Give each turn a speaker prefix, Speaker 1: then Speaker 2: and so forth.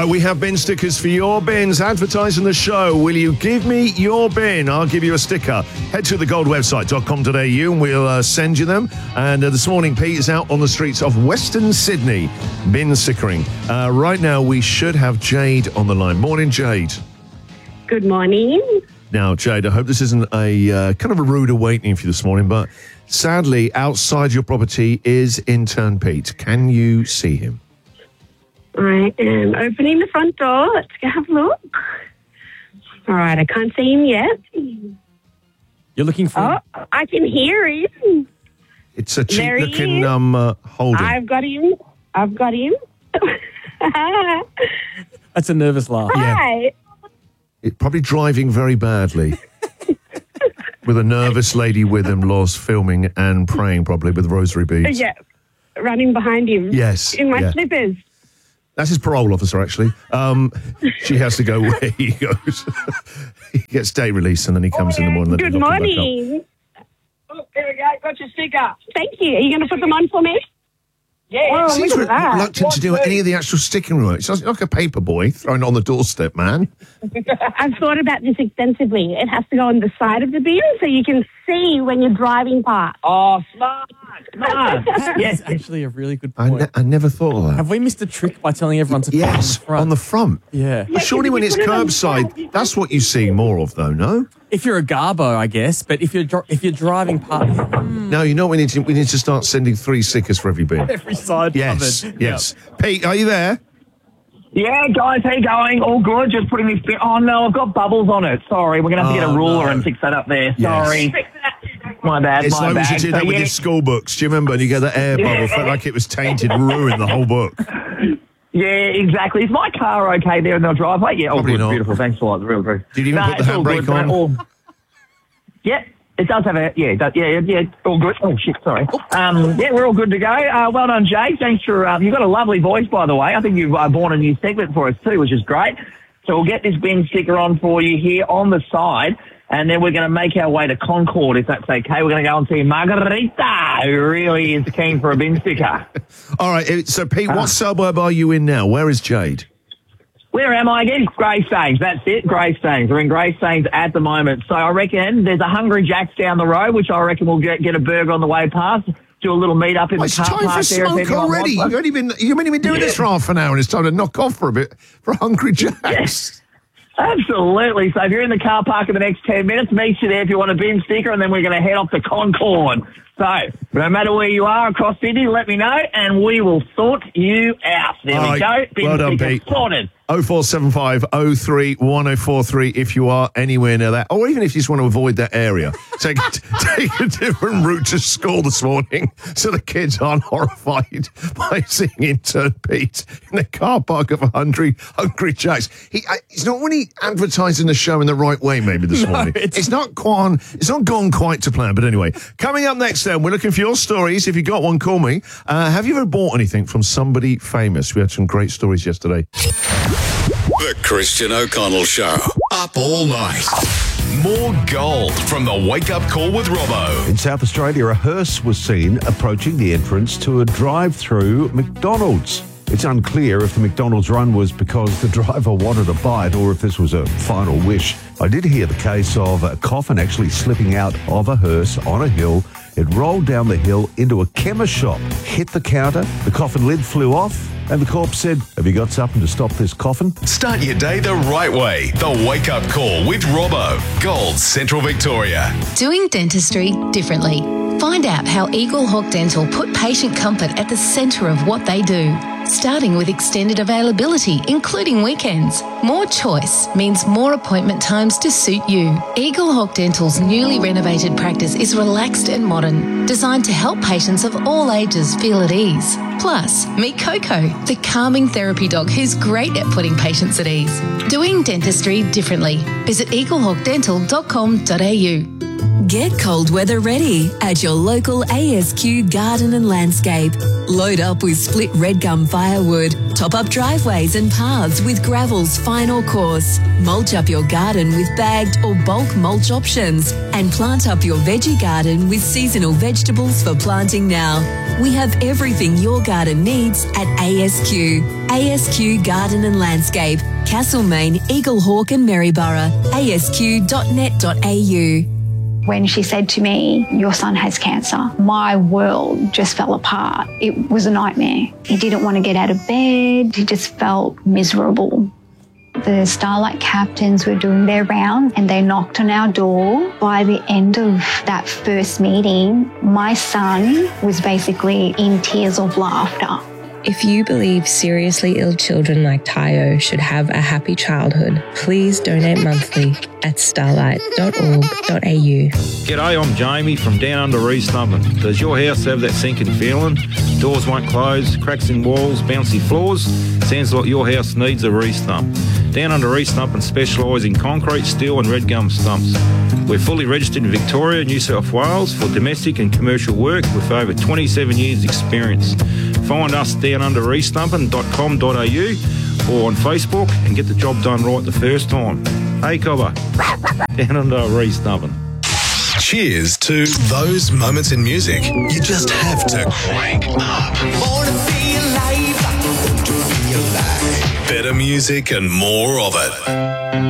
Speaker 1: We have bin stickers for your bins. Advertising the show. Will you give me your bin? I'll give you a sticker. Head to thegoldwebsite.com.au and we'll send you them. And this morning, Pete is out on the streets of Western Sydney bin stickering. Right now, we should have Jade on the line. Morning, Jade.
Speaker 2: Good morning.
Speaker 1: Now, Jade, I hope this isn't a kind of a rude awakening for you this morning, but sadly, outside your property is intern Pete. Can you see him?
Speaker 2: I am opening the front door. Let's go have a look. All right, I can't see him yet.
Speaker 3: You're looking for...
Speaker 2: Oh, I can hear him.
Speaker 1: It's a cheap-looking holding.
Speaker 2: I've got him.
Speaker 3: That's a nervous laugh.
Speaker 2: Hi.
Speaker 1: It's probably driving very badly. With a nervous lady with him, lost filming and praying probably with rosary beads.
Speaker 2: Yeah, running behind him.
Speaker 1: Yes.
Speaker 2: In my slippers.
Speaker 1: That's his parole officer, actually. She has to go where he goes. He gets day release and then he comes in the morning.
Speaker 2: Good morning.
Speaker 4: Oh, there we go. Got your sticker.
Speaker 2: Thank you. Are you going to put them on for me?
Speaker 4: Yeah.
Speaker 2: Oh,
Speaker 1: Seems
Speaker 2: look at that.
Speaker 1: reluctant to do any of the actual sticking work. It's like a paper boy thrown on the doorstep, man.
Speaker 2: I've thought about this extensively. It has to go on the side of the bin so you can see when you're driving past.
Speaker 4: Oh, smart.
Speaker 3: Yes, actually a really good point.
Speaker 1: I never thought of that.
Speaker 3: Have we missed a trick by telling everyone to put it
Speaker 1: on the front?
Speaker 3: Yeah.
Speaker 1: But surely when it's curbside, that's what you see more of, though, no?
Speaker 3: If you're a garbo, I guess, but if you're driving past...
Speaker 1: No, you know we need to start sending 3 stickers for every bin.
Speaker 3: Every side
Speaker 1: Yes,
Speaker 3: covered.
Speaker 1: yes. Yep. Pete, are you there?
Speaker 4: Yeah, guys, how you going? All good? Just putting this bit... Oh, no, I've got bubbles on it. Sorry, we're going to have to get a ruler and fix that up there.
Speaker 1: Yes.
Speaker 4: Sorry. My bad,
Speaker 1: It's
Speaker 4: my
Speaker 1: like
Speaker 4: bad.
Speaker 1: we should do that with your school books. Do you remember? And you get the air bubble, felt like it was tainted, ruined the whole book.
Speaker 4: Yeah, exactly. Is my car okay there in the driveway? Yeah, all
Speaker 1: Probably
Speaker 4: good.
Speaker 1: not.
Speaker 4: Beautiful. Thanks a lot. Real good.
Speaker 1: Did you even put the handbrake on?
Speaker 4: Yeah, it does have a... Yeah, it does, yeah, all good. Oh, shit, sorry. Yeah, we're all good to go. Well done, Jay. Thanks for... you've got a lovely voice, by the way. I think you've born a new segment for us too, which is great. So we'll get this bin sticker on for you here on the side, and then we're going to make our way to Concord, if that's okay. We're going to go and see Margarita, who really is keen for a bin sticker.
Speaker 1: All right, so Pete, what suburb are you in now? Where is Jade?
Speaker 4: Where am I again? Greystanes. That's it, Greystanes. We're in Greystanes at the moment. So I reckon there's a Hungry Jack's down the road, which I reckon we'll get a burger on the way past, do a little meet up in the car park there.
Speaker 1: It's time for smoke already. You've only been doing this for half an hour and it's time to knock off for a bit for Hungry Jack's.
Speaker 4: Yes. Absolutely. So if you're in the car park in the next 10 minutes, meet you there if you want a bin sticker, and then we're going to head off to Concord. So no matter where you are across Sydney, let me know and we will sort you out. There we go. Bin
Speaker 1: well done,
Speaker 4: sticker
Speaker 1: Pete.
Speaker 4: sorted.
Speaker 1: 0475 03 1043 if you are anywhere near that, or even if you just want to avoid that area. Take a different route to school this morning so the kids aren't horrified by seeing intern Pete in the car park of a Hungry Jack's. He's not really advertising the show in the right way maybe this morning. It's not gone quite to plan, but anyway. Coming up next then, we're looking for your stories. If you got one, call me. Have you ever bought anything from somebody famous? We had some great stories yesterday.
Speaker 5: The Christian O'Connell Show. Up all night. More gold from the Wake Up Call with Robbo.
Speaker 6: In South Australia, a hearse was seen approaching the entrance to a drive-through McDonald's. It's unclear if the McDonald's run was because the driver wanted a bite or if this was a final wish. I did hear the case of a coffin actually slipping out of a hearse on a hill. It rolled down the hill into a chemist shop, hit the counter, the coffin lid flew off, and the corpse said, "Have you got something to stop this coffin?"
Speaker 5: Start your day the right way. The Wake Up Call with Robbo. Gold Central Victoria.
Speaker 7: Doing dentistry differently. Find out how Eagle Hawk Dental put patient comfort at the centre of what they do. Starting with extended availability, including weekends. More choice means more appointment times to suit you. Eagle Hawk Dental's newly renovated practice is relaxed and modern, designed to help patients of all ages feel at ease. Plus, meet Coco, the calming therapy dog who's great at putting patients at ease. Doing dentistry differently. Visit eaglehawkdental.com.au.
Speaker 8: Get cold weather ready at your local ASQ Garden and Landscape. Load up with split red gum firewood, top up driveways and paths with gravel's final course, mulch up your garden with bagged or bulk mulch options, and plant up your veggie garden with seasonal vegetables for planting now. We have everything your garden needs at ASQ. ASQ Garden and Landscape, Castlemaine, Eaglehawk and Maryborough. asq.net.au.
Speaker 9: When she said to me, your son has cancer, my world just fell apart. It was a nightmare. He didn't want to get out of bed. He just felt miserable. The Starlight captains were doing their round and they knocked on our door. By the end of that first meeting, my son was basically in tears of laughter.
Speaker 10: If you believe seriously ill children like Tayo should have a happy childhood, please donate monthly at starlight.org.au.
Speaker 11: G'day, I'm Jamie from Down Under Restumpin. Does your house have that sinking feeling? Doors won't close, cracks in walls, bouncy floors? Sounds like your house needs a restump. Down Under Restumpin specialise in concrete, steel and red gum stumps. We're fully registered in Victoria, New South Wales for domestic and commercial work with over 27 years experience. Find us downunderrestumpin.com.au or on Facebook and get the job done right the first time. Hey, Cobber. Down Under Restumpin.
Speaker 5: Cheers to those moments in music you just have to crank up. Better music and more of it.